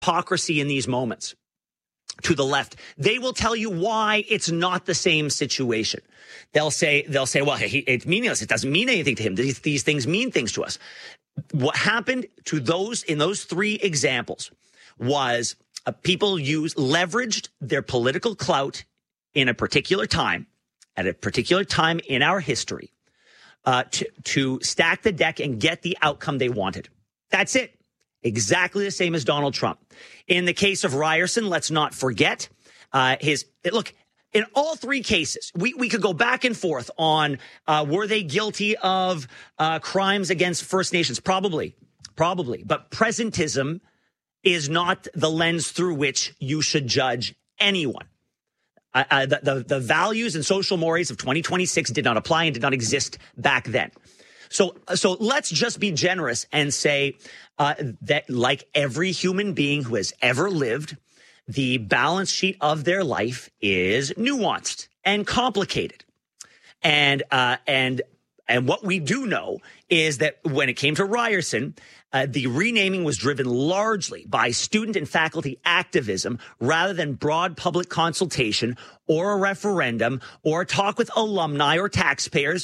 hypocrisy in these moments to the left. They will tell you why it's not the same situation. They'll say, well, it's meaningless. It doesn't mean anything to him. These things mean things to us. What happened to those in those three examples was people leveraged their political clout in a particular time, at a particular time in our history, to stack the deck and get the outcome they wanted. That's it. Exactly the same as Donald Trump. In the case of Ryerson, let's not forget look, in all three cases, we could go back and forth on were they guilty of crimes against First Nations? Probably. But presentism is not the lens through which you should judge anyone. The values and social mores of 2026 did not apply and did not exist back then. So let's just be generous and say that, like every human being who has ever lived, the balance sheet of their life is nuanced and complicated. And what we do know is that when it came to Ryerson, the renaming was driven largely by student and faculty activism rather than broad public consultation or a referendum or talk with alumni or taxpayers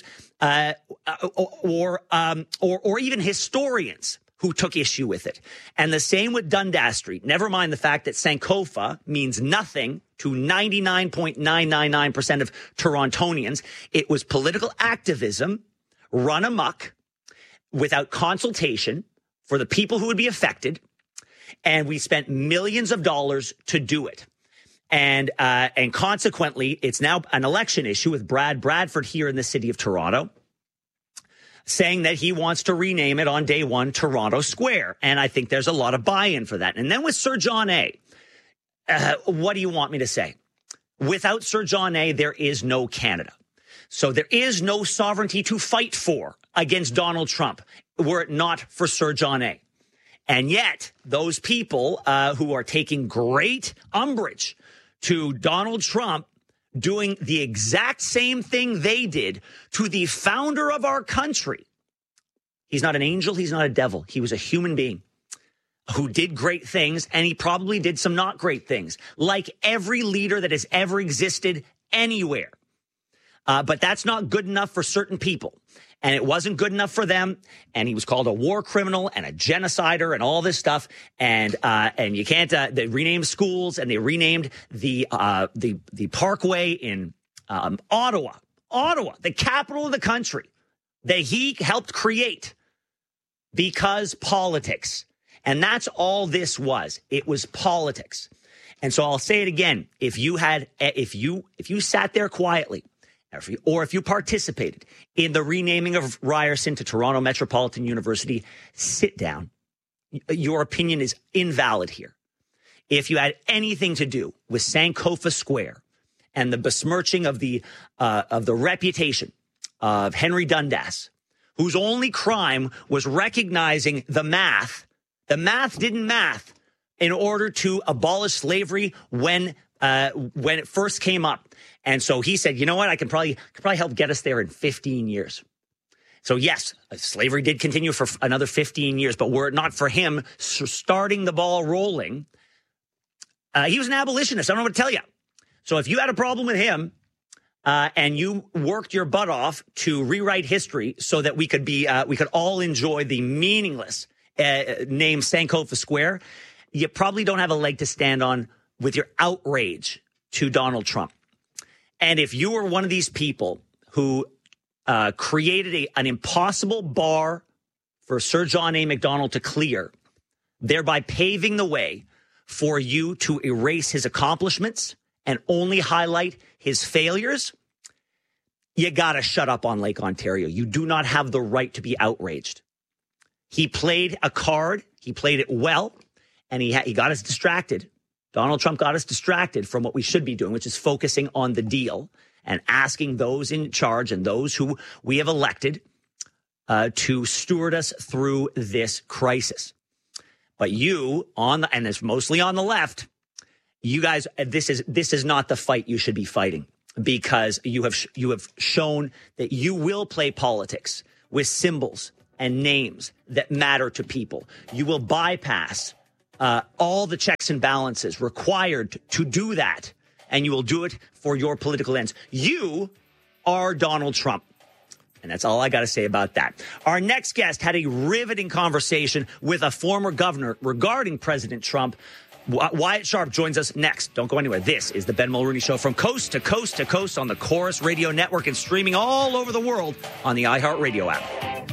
or even historians who took issue with it. And the same with Dundas Street. Never mind the fact that Sankofa means nothing to 99.999% of Torontonians. It was political activism run amok without consultation for the people who would be affected. And we spent millions of dollars to do it. And consequently, it's now an election issue with Brad Bradford here in the city of Toronto, saying that he wants to rename it on day one Toronto Square. And I think there's a lot of buy-in for that. And then with Sir John A., what do you want me to say? Without Sir John A., there is no Canada. So there is no sovereignty to fight for against Donald Trump were it not for Sir John A. And yet those people who are taking great umbrage to Donald Trump doing the exact same thing they did to the founder of our country. He's not an angel. He's not a devil. He was a human being who did great things, and he probably did some not great things, like every leader that has ever existed anywhere. But that's not good enough for certain people. And it wasn't good enough for them. And he was called a war criminal and a genocider and all this stuff. And you can't, they renamed schools and they renamed the parkway in, Ottawa, the capital of the country that he helped create because politics. And that's all this was. It was politics. And so I'll say it again. If you sat there quietly, or if you participated in the renaming of Ryerson to Toronto Metropolitan University, sit down. Your opinion is invalid here. If you had anything to do with Sankofa Square and the besmirching of the reputation of Henry Dundas, whose only crime was recognizing the math didn't math in order to abolish slavery when it first came up. And so he said, you know what, I could probably help get us there in 15 years. So yes, slavery did continue for another 15 years, but were it not for him starting the ball rolling, he was an abolitionist. I don't know what to tell you. So if you had a problem with him and you worked your butt off to rewrite history so that we could all enjoy the meaningless name Sankofa Square, you probably don't have a leg to stand on with your outrage to Donald Trump. And if you were one of these people who created an impossible bar for Sir John A. Macdonald to clear, thereby paving the way for you to erase his accomplishments and only highlight his failures, you got to shut up on Lake Ontario. You do not have the right to be outraged. He played a card. He played it well, and he got us distracted. Donald Trump got us distracted from what we should be doing, which is focusing on the deal and asking those in charge and those who we have elected to steward us through this crisis. But you, and it's mostly on the left, you guys, this is not the fight you should be fighting, because you have shown that you will play politics with symbols and names that matter to people. You will bypass all the checks and balances required to do that, and you will do it for your political ends. You are Donald Trump. And that's all I got to say about that. Our next guest had a riveting conversation with a former governor regarding President Trump. Wyatt Sharp joins us next. Don't go anywhere. This is the Ben Mulrooney Show from coast to coast to coast on the Chorus Radio Network and streaming all over the world on the iHeartRadio app.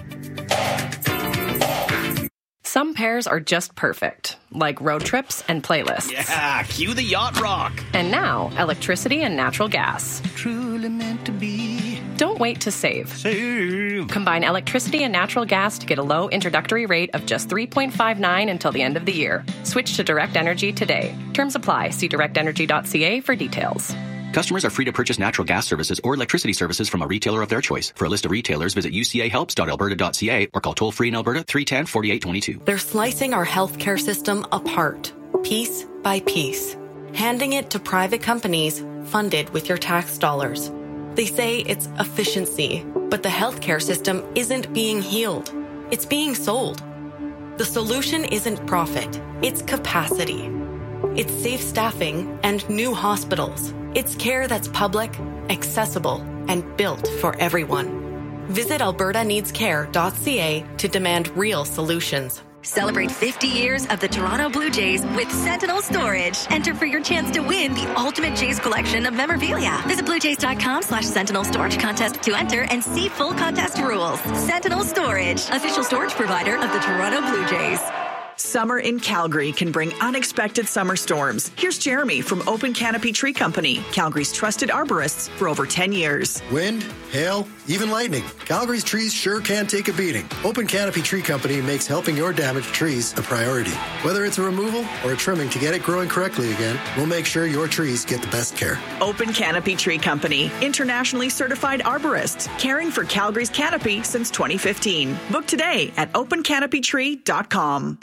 Some pairs are just perfect, like road trips and playlists. Yeah, cue the yacht rock. And now, electricity and natural gas. Truly meant to be. Don't wait to save. Combine electricity and natural gas to get a low introductory rate of just $3.59 until the end of the year. Switch to Direct Energy today. Terms apply. See directenergy.ca for details. Customers are free to purchase natural gas services or electricity services from a retailer of their choice. For a list of retailers, visit ucahelps.alberta.ca or call toll-free in Alberta 310-4822. They're slicing our healthcare system apart, piece by piece, handing it to private companies funded with your tax dollars. They say it's efficiency, but the healthcare system isn't being healed. It's being sold. The solution isn't profit, it's capacity. It's safe staffing and new hospitals. It's care that's public, accessible, and built for everyone. Visit albertaneedscare.ca to demand real solutions. Celebrate 50 years of the Toronto Blue Jays with Sentinel Storage. Enter for your chance to win the ultimate Jays collection of memorabilia. Visit bluejays.com/Sentinel Storage Contest to enter and see full contest rules. Sentinel Storage, official storage provider of the Toronto Blue Jays. Summer in Calgary can bring unexpected summer storms. Here's Jeremy from Open Canopy Tree Company, Calgary's trusted arborists for over 10 years. Wind, hail, even lightning. Calgary's trees sure can take a beating. Open Canopy Tree Company makes helping your damaged trees a priority. Whether it's a removal or a trimming to get it growing correctly again, we'll make sure your trees get the best care. Open Canopy Tree Company, internationally certified arborists, caring for Calgary's canopy since 2015. Book today at opencanopytree.com.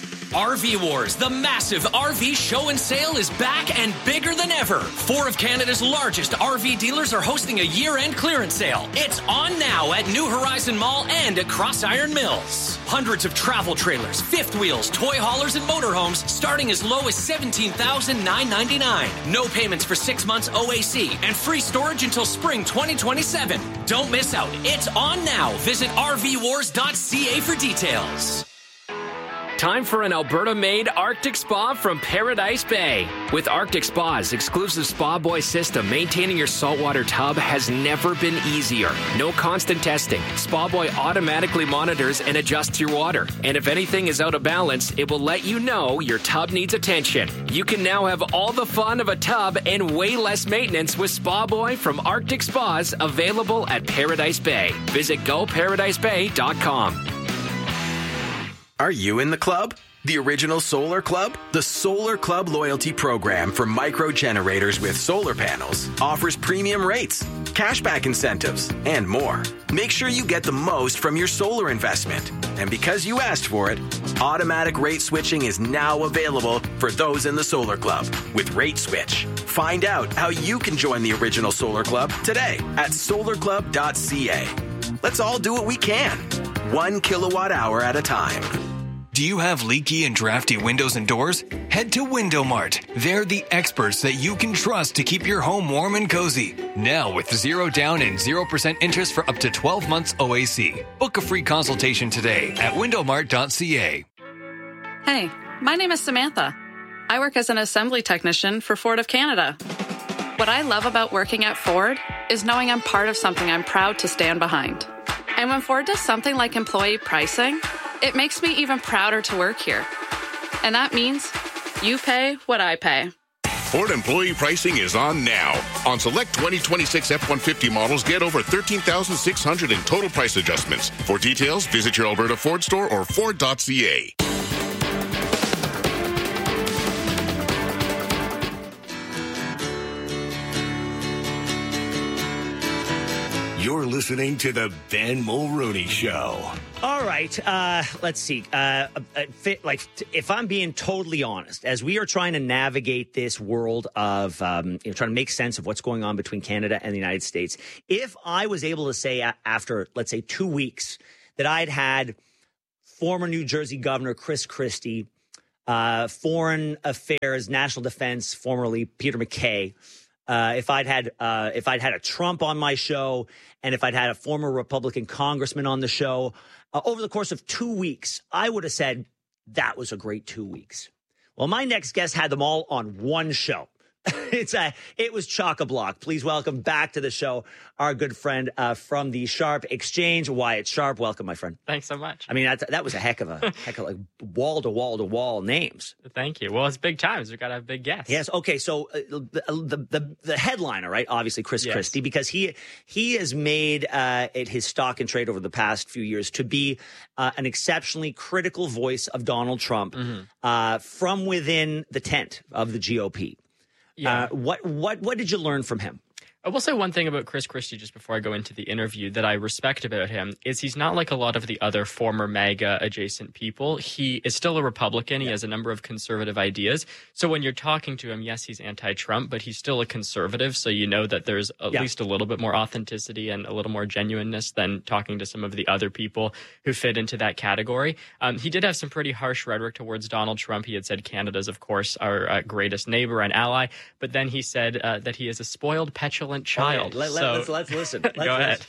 RV Wars, the massive RV show and sale, is back and bigger than ever. 4 of Canada's largest RV dealers are hosting a year-end clearance sale. It's on now at New Horizon Mall and at Crossiron Mills. Hundreds of travel trailers, fifth wheels, toy haulers, and motorhomes starting as low as $17,999. No payments for 6 months OAC and free storage until spring 2027. Don't miss out. It's on now. Visit rvwars.ca for details. Time for an Alberta-made Arctic Spa from Paradise Bay. With Arctic Spa's exclusive Spa Boy system, maintaining your saltwater tub has never been easier. No constant testing. Spa Boy automatically monitors and adjusts your water. And if anything is out of balance, it will let you know your tub needs attention. You can now have all the fun of a tub and way less maintenance with Spa Boy from Arctic Spas, available at Paradise Bay. Visit GoParadiseBay.com. Are you in the club? The original Solar Club? The Solar Club loyalty program for micro generators with solar panels offers premium rates, cashback incentives, and more. Make sure you get the most from your solar investment. And because you asked for it, automatic rate switching is now available for those in the Solar Club with Rate Switch. Find out how you can join the original Solar Club today at solarclub.ca. Let's all do what we can, 1 kilowatt hour at a time. Do you have leaky and drafty windows and doors? Head to Window Mart. They're the experts that you can trust to keep your home warm and cozy. Now with 0 down and 0% interest for up to 12 months OAC. Book a free consultation today at windowmart.ca. Hey, my name is Samantha. I work as an assembly technician for Ford of Canada. What I love about working at Ford is knowing I'm part of something I'm proud to stand behind. And when Ford does something like employee pricing, it makes me even prouder to work here. And that means you pay what I pay. Ford employee pricing is on now. On select 2026 F-150 models, get over $13,600 in total price adjustments. For details, visit your Alberta Ford store or Ford.ca. You're listening to the Ben Mulrooney Show. All right, let's see. If I'm being totally honest, as we are trying to navigate this world of trying to make sense of what's going on between Canada and the United States, if I was able to say after, let's say, 2 weeks that I'd had former New Jersey Governor Chris Christie Foreign Affairs, National Defense, formerly Peter MacKay. If I'd had a Trump on my show, and if I'd had a former Republican congressman on the show over the course of 2 weeks, I would have said that was a great 2 weeks. Well, my next guest had them all on one show. It was chock-a-block. Please welcome back to the show our good friend from the Sharp Exchange, Wyatt Sharp. Welcome, my friend. Thanks so much. I mean, that was a heck of like wall-to-wall names. Thank you. Well, it's big times. We've got to have big guests. Yes. Okay. So the headliner, right? Obviously, Chris Christie, because he has made it his stock and trade over the past few years to be an exceptionally critical voice of Donald Trump from within the tent of the GOP. Yeah. What did you learn from him? I will say one thing about Chris Christie just before I go into the interview that I respect about him is he's not like a lot of the other former MAGA adjacent people. He is still a Republican. He has a number of conservative ideas. So when you're talking to him, yes, he's anti-Trump, but he's still a conservative. So you know that there's at least a little bit more authenticity and a little more genuineness than talking to some of the other people who fit into that category. He did have some pretty harsh rhetoric towards Donald Trump. He had said Canada's, of course, our greatest neighbor and ally. But then he said that he is a spoiled, petulant child. Okay, let's listen. Go ahead.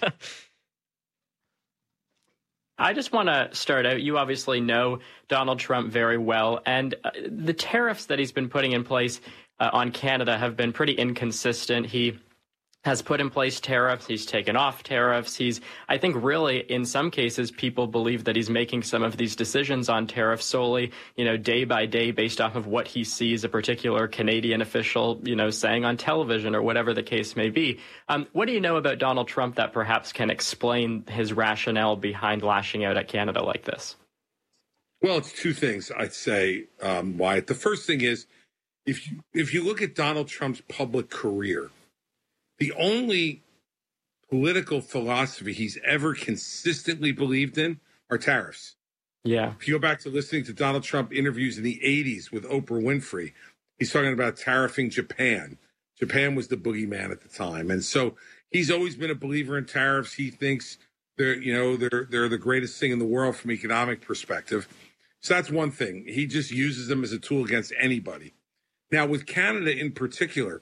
I just want to start out. You obviously know Donald Trump very well, and the tariffs that he's been putting in place on Canada have been pretty inconsistent. He has put in place tariffs. He's taken off tariffs. I think really in some cases, people believe that he's making some of these decisions on tariffs solely, day by day based off of what he sees a particular Canadian official, saying on television or whatever the case may be. What do you know about Donald Trump that perhaps can explain his rationale behind lashing out at Canada like this? Well, it's two things, I'd say, Wyatt. The first thing is, if you look at Donald Trump's public career, the only political philosophy he's ever consistently believed in are tariffs. Yeah. If you go back to listening to Donald Trump interviews in the 80s with Oprah Winfrey, he's talking about tariffing Japan. Japan was the boogeyman at the time. And so he's always been a believer in tariffs. He thinks they're the greatest thing in the world from an economic perspective. So that's one thing. He just uses them as a tool against anybody. Now, with Canada in particular,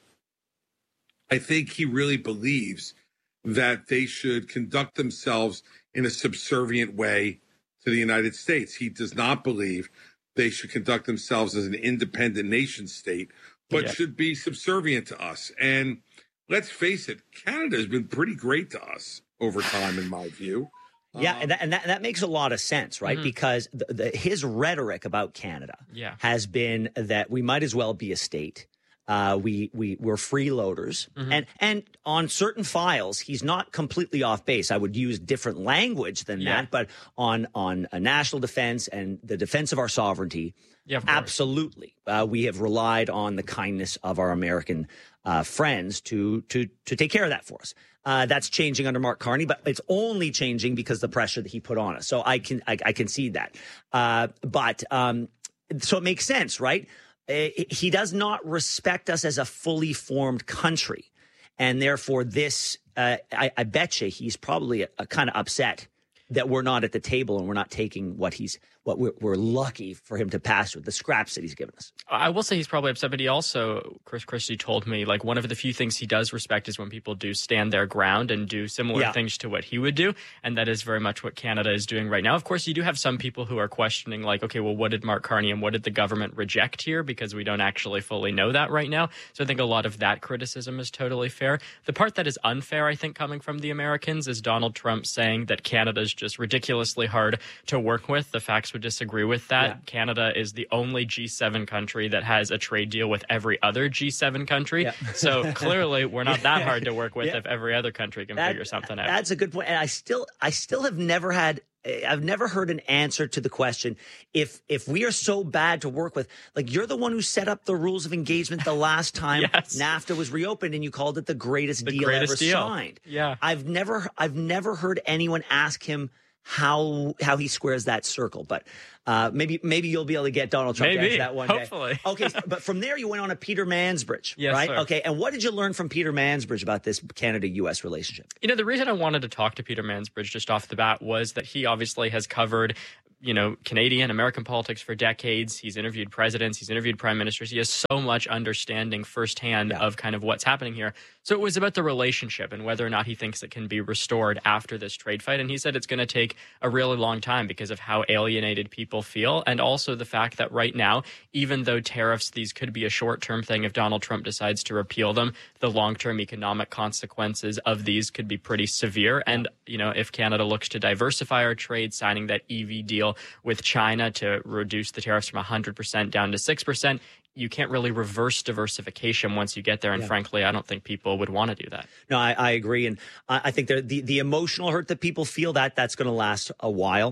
I think he really believes that they should conduct themselves in a subservient way to the United States. He does not believe they should conduct themselves as an independent nation state, but should be subservient to us. And let's face it, Canada has been pretty great to us over time, in my view. Yeah, and that makes a lot of sense, right? Mm-hmm. Because his rhetoric about Canada has been that we might as well be a state. We're freeloaders, and on certain files, he's not completely off base. I would use different language than that, but on a national defense and the defense of our sovereignty, absolutely, we have relied on the kindness of our American friends to take care of that for us. That's changing under Mark Carney, but it's only changing because of the pressure that he put on us. So I can see that, so it makes sense, right? He does not respect us as a fully formed country. And therefore, I bet you he's probably kind of upset that we're not at the table and we're not taking what we're lucky for him to pass with the scraps that he's given us. I will say he's probably upset, but he also, Chris Christie told me, like, one of the few things he does respect is when people do stand their ground and do similar things to what he would do. And that is very much what Canada is doing right now. Of course, you do have some people who are questioning, like, okay, well, what did Mark Carney and what did the government reject here? Because we don't actually fully know that right now. So I think a lot of that criticism is totally fair. The part that is unfair, I think, coming from the Americans is Donald Trump saying that Canada is just ridiculously hard to work with. The facts would disagree with that. Yeah. Canada is the only G7 country that has a trade deal with every other G7 country. Yeah. So clearly we're not that hard to work with if every other country can figure something out. That's a good point. And I still have never I've never heard an answer to the question, if we are so bad to work with, like, you're the one who set up the rules of engagement the last time NAFTA was reopened and you called it the greatest deal ever signed. Yeah. I've never heard anyone ask him how he squares that circle, but maybe you'll be able to get Donald Trump to answer that one day. Hopefully. Okay, but from there you went on to Peter Mansbridge, yes, right? Sir. Okay, and what did you learn from Peter Mansbridge about this Canada-U.S. relationship? The reason I wanted to talk to Peter Mansbridge just off the bat was that he obviously has covered Canadian, American politics for decades. He's interviewed presidents. He's interviewed prime ministers. He has so much understanding firsthand of kind of what's happening here. So it was about the relationship and whether or not he thinks it can be restored after this trade fight. And he said it's going to take a really long time because of how alienated people feel. And also the fact that right now, even though tariffs, these could be a short-term thing if Donald Trump decides to repeal them, the long-term economic consequences of these could be pretty severe. And, if Canada looks to diversify our trade, signing that EV deal with China to reduce the tariffs from 100% down to 6%, you can't really reverse diversification once you get there. And frankly, I don't think people would want to do that. No, I agree. And I think the emotional hurt that people feel, that's going to last a while.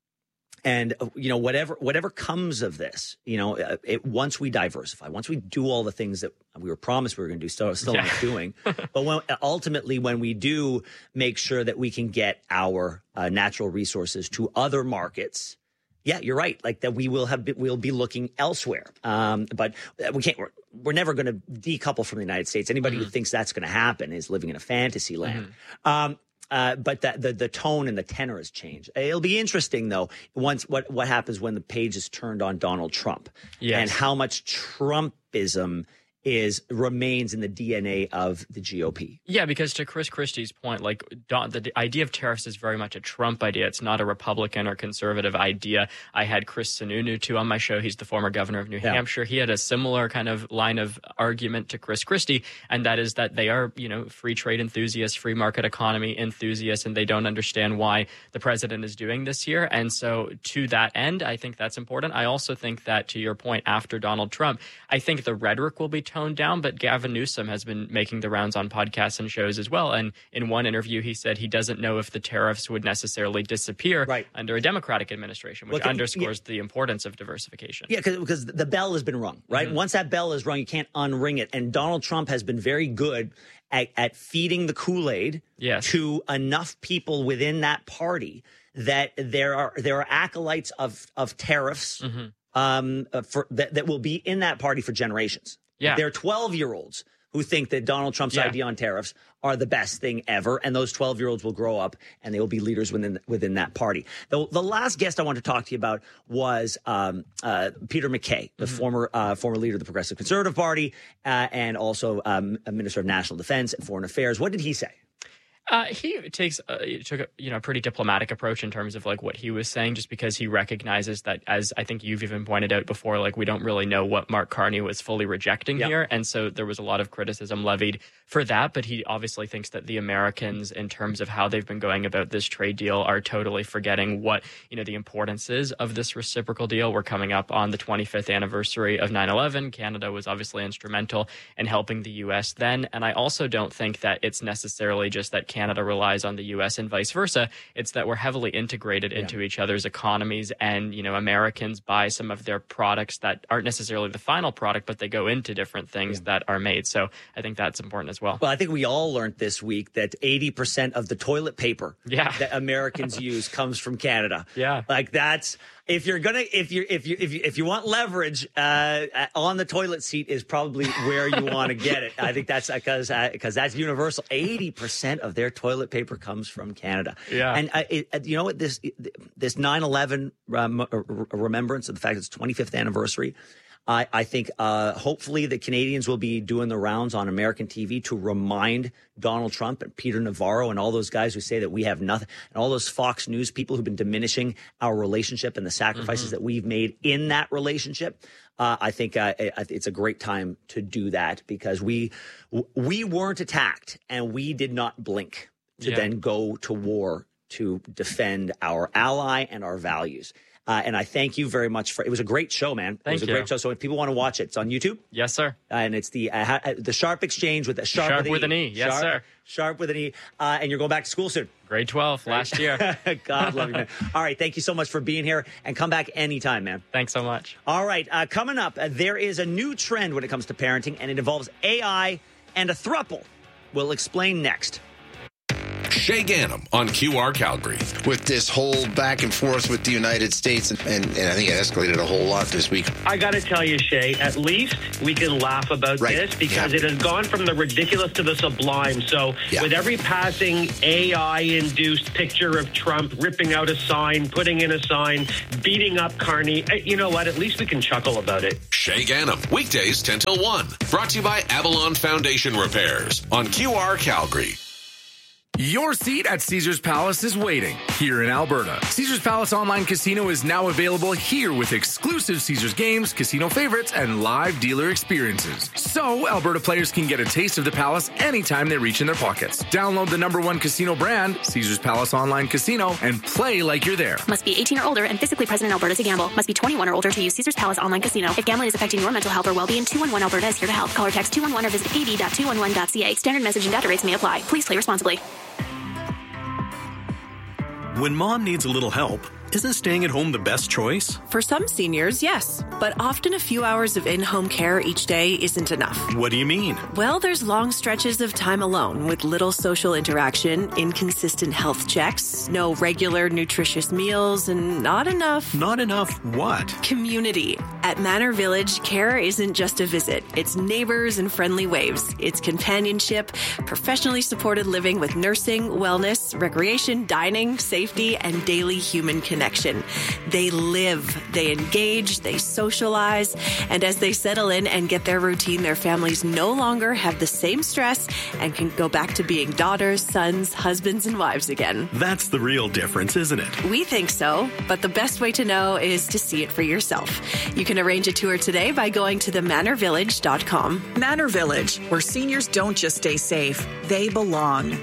And, whatever comes of this, once we diversify, once we do all the things that we were promised we were going to do, still not doing. But ultimately, when we do make sure that we can get our natural resources to other markets, yeah, you're right. Like that, we'll be looking elsewhere. But we can't. We're never going to decouple from the United States. Anybody who thinks that's going to happen is living in a fantasy land. But the tone and the tenor has changed. It'll be interesting, though, once what happens when the page is turned on Donald Trump and how much Trumpism remains in the DNA of the GOP. Yeah, because to Chris Christie's point, the idea of tariffs is very much a Trump idea. It's not a Republican or conservative idea. I had Chris Sununu, too, on my show. He's the former governor of New Hampshire. He had a similar kind of line of argument to Chris Christie, and that is that they are, free trade enthusiasts, free market economy enthusiasts, and they don't understand why the president is doing this here. And so to that end, I think that's important. I also think that, to your point, after Donald Trump, I think the rhetoric will be toned down, but Gavin Newsom has been making the rounds on podcasts and shows as well. And in one interview, he said he doesn't know if the tariffs would necessarily disappear under a Democratic administration, which underscores the importance of diversification. Yeah, because the bell has been rung, right? Once that bell is rung, you can't unring it. And Donald Trump has been very good at feeding the Kool-Aid to enough people within that party that there are acolytes of tariffs that will be in that party for generations. Yeah. There are 12-year-olds who think that Donald Trump's idea on tariffs are the best thing ever, and those 12-year-olds will grow up and they will be leaders within that party. The last guest I want to talk to you about was Peter MacKay, the former leader of the Progressive Conservative Party, and also a Minister of National Defense and Foreign Affairs. What did he say? He took a pretty diplomatic approach in terms of what he was saying, just because he recognizes that, as I think you've even pointed out before, we don't really know what Mark Carney was fully rejecting here. And so there was a lot of criticism levied for that. But he obviously thinks that the Americans, in terms of how they've been going about this trade deal, are totally forgetting what, the importance is of this reciprocal deal. We're coming up on the 25th anniversary of 9/11. Canada was obviously instrumental in helping the U.S. then. And I also don't think that it's necessarily just that Canada relies on the U.S. and vice versa. It's that we're heavily integrated into each other's economies, and Americans buy some of their products that aren't necessarily the final product, but they go into different things that are made. So I think that's important as well. Well, I think we all learned this week that 80% of the toilet paper that Americans use comes from Canada. Yeah, that's. If you want leverage on the toilet seat is probably where you want to get it. I think that's because that's universal. 80% of their toilet paper comes from Canada. Yeah, and you know what, this 9/11 remembrance of the fact that it's 25th anniversary. I think hopefully the Canadians will be doing the rounds on American TV to remind Donald Trump and Peter Navarro and all those guys who say that we have nothing, and all those Fox News people who've been diminishing our relationship and the sacrifices that we've made in that relationship. I think it's a great time to do that, because we weren't attacked and we did not blink to then go to war to defend our ally and our values. And I thank you very much it was a great show, man. It was a great show. So if people want to watch it, it's on YouTube. Yes, sir. And it's the Sharp Exchange with a Sharp with an E. Yes, sir. Sharp with an E. And you're going back to school soon. Grade 12 last year. God love you, man. All right. Thank you so much for being here, and come back anytime, man. Thanks so much. All right. Coming up, there is a new trend when it comes to parenting, and it involves AI and a throuple. We'll explain next. Shay Ganem on QR Calgary. With this whole back and forth with the United States, and I think it escalated a whole lot this week. I got to tell you, Shay, at least we can laugh about this because it has gone from the ridiculous to the sublime. So with every passing AI-induced picture of Trump ripping out a sign, putting in a sign, beating up Carney, you know what? At least we can chuckle about it. Shay Ganem, weekdays 10 till 1. Brought to you by Avalon Foundation Repairs on QR Calgary. Your seat at Caesars Palace is waiting here in Alberta. Caesars Palace Online Casino is now available here with exclusive Caesars games, casino favorites, and live dealer experiences. So Alberta players can get a taste of the Palace anytime they reach in their pockets. Download the #1 casino brand, Caesars Palace Online Casino, and play like you're there. Must be 18 or older and physically present in Alberta to gamble. Must be 21 or older to use Caesars Palace Online Casino. If gambling is affecting your mental health or well-being, 211 Alberta is here to help. Call or text 211 or visit pd.211.ca. Standard message and data rates may apply. Please play responsibly. When mom needs a little help, isn't staying at home the best choice? For some seniors, yes. But often a few hours of in-home care each day isn't enough. What do you mean? Well, there's long stretches of time alone with little social interaction, inconsistent health checks, no regular nutritious meals, and not enough... Not enough what? Community. At Manor Village, care isn't just a visit. It's neighbors and friendly waves. It's companionship, professionally supported living with nursing, wellness, recreation, dining, safety, and daily human connection. They live, they engage, they socialize, and as they settle in and get their routine, their families no longer have the same stress and can go back to being daughters, sons, husbands, and wives again. That's the real difference, isn't it? We think so, but the best way to know is to see it for yourself. You can arrange a tour today by going to themanorvillage.com. Manor Village, where seniors don't just stay safe, they belong.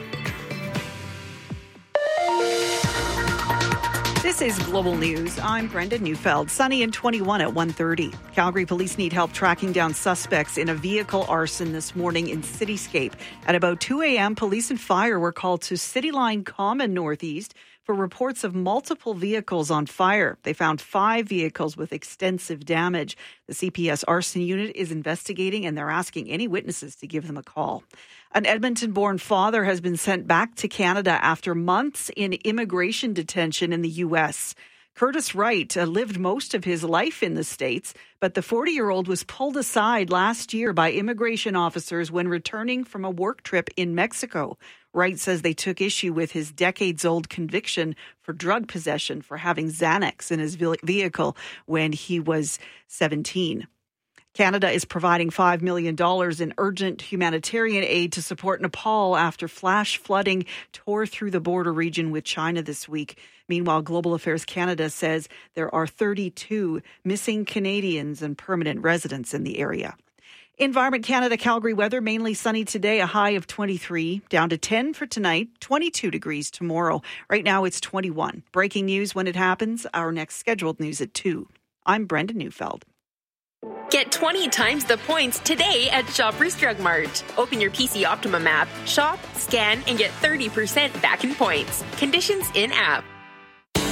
This is Global News. I'm Brenda Neufeld. Sunny and 21 at 1:30. Calgary police need help tracking down suspects in a vehicle arson this morning in Cityscape. At about 2 a.m., police and fire were called to City Line Common Northeast for reports of multiple vehicles on fire. They found 5 vehicles with extensive damage. The CPS arson unit is investigating, and they're asking any witnesses to give them a call. An Edmonton-born father has been sent back to Canada after months in immigration detention in the U.S. Curtis Wright lived most of his life in the States, but the 40-year-old was pulled aside last year by immigration officers when returning from a work trip in Mexico. Wright says they took issue with his decades-old conviction for drug possession for having Xanax in his vehicle when he was 17. Canada is providing $5 million in urgent humanitarian aid to support Nepal after flash flooding tore through the border region with China this week. Meanwhile, Global Affairs Canada says there are 32 missing Canadians and permanent residents in the area. Environment Canada Calgary weather, mainly sunny today, a high of 23, down to 10 for tonight, 22 degrees tomorrow. Right now it's 21. Breaking news when it happens, our next scheduled news at 2. I'm Brenda Neufeld. Get 20 times the points today at Shoppers Drug Mart. Open your PC Optimum app, shop, scan, and get 30% back in points. Conditions in app.